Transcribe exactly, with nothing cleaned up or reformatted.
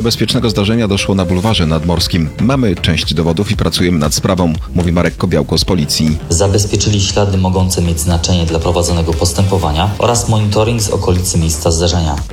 niebezpiecznego zdarzenia doszło na bulwarze nadmorskim. Mamy część dowodów i pracujemy nad sprawą, mówi Marek Kobiałko z policji. Zabezpieczyli ślady mogące mieć znaczenie dla prowadzonego postępowania oraz monitoring z okolicy miejsca zdarzenia.